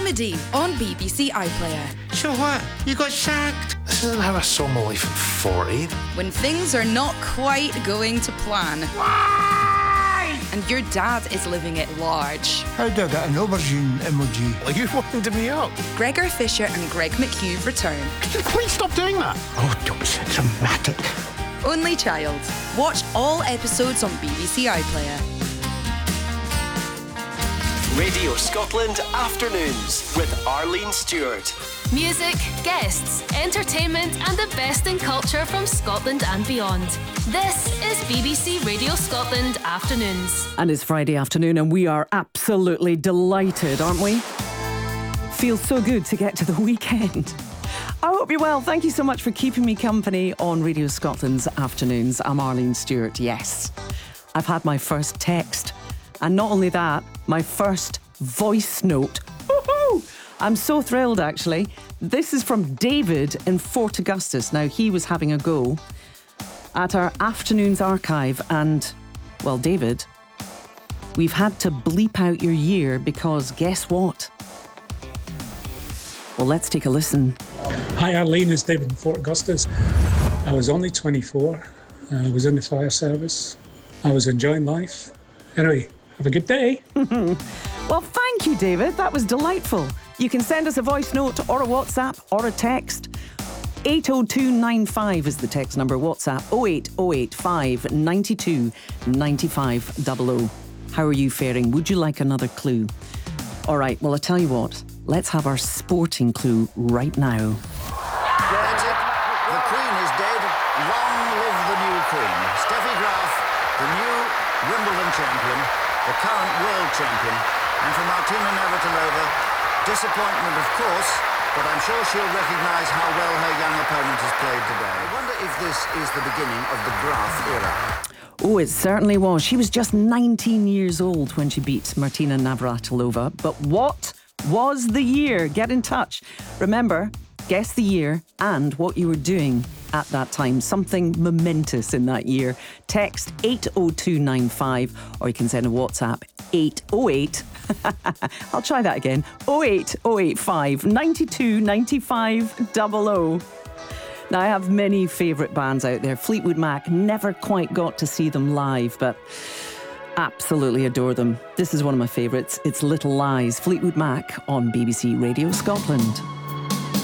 comedy on BBC iPlayer. So what? You got sacked? This isn't how I saw my life at 40. When things are not quite going to plan. Why? And your dad is living it large. How do I get an aubergine emoji? Well, you winded me up. Gregor Fisher and Greg McHugh return. Could you please stop doing that? Oh, don't be so dramatic. Only Child. Watch all episodes on BBC iPlayer. Radio Scotland Afternoons with Arlene Stewart. Music, guests, entertainment and the best in culture from Scotland and beyond. This is BBC Radio Scotland Afternoons. And it's Friday afternoon and we are absolutely delighted, aren't we? Feels so good to get to the weekend. I hope you're well. Thank you so much for keeping me company on Radio Scotland's Afternoons. I'm Arlene Stewart, yes. I've had my first text. And not only that, my first voice note. Woohoo! I'm so thrilled, actually. This is from David in Fort Augustus. Now, he was having a go at our Afternoons archive. And, well, David, we've had to bleep out your year because guess what? Well, let's take a listen. Hi Arlene, it's David in Fort Augustus. I was only 24. I was in the fire service. I was enjoying life. Anyway, have a good day. Well, thank you, David. That was delightful. You can send us a voice note or a WhatsApp or a text. 80295 is the text number. WhatsApp 08085 92 95 00. How are you faring? Would you like another clue? All right, well, I tell you what. Let's have our sporting clue right now. Granted, the Queen is dead. Long live the new Queen. Steffi Graf, the new Wimbledon champion, the current world champion, and for Martina Navratilova, disappointment of course, but I'm sure she'll recognise how well her young opponent has played today. I wonder if this is the beginning of the Graf era. Oh, it certainly was. She was just 19 years old when she beat Martina Navratilova. But what was the year? Get in touch. Remember, guess the year and what you were doing at that time. Something momentous in that year. Text 80295 or you can send a WhatsApp 808. I'll try that again. 08085 92 95 00. Now, I have many favourite bands out there. Fleetwood Mac, never quite got to see them live, but absolutely adore them. This is one of my favourites. It's Little Lies, Fleetwood Mac on BBC Radio Scotland.